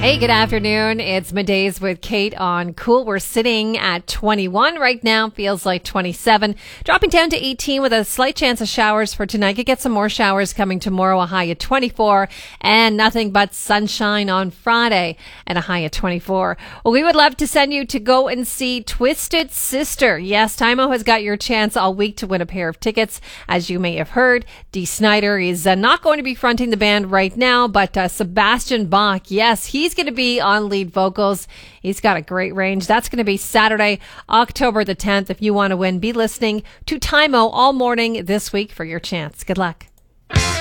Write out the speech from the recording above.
Hey, good afternoon. It's Middays with Kate on Cool. We're sitting at 21 right now. Feels like 27. Dropping down to 18 with a slight chance of showers for tonight. Could get some more showers coming tomorrow, a high of 24. And nothing but sunshine on Friday and a high of 24. Well, we would love to send you to go and see Twisted Sister. Yes, Timo has got your chance all week to win a pair of tickets. As you may have heard, Dee Snider is not going to be fronting the band right now, but Sebastian Bach, yes, he's going to be on lead vocals. He's got a great range. That's going to be Saturday, October the 10th. If you want to win, be listening to Timo all morning this week for your chance. Good luck.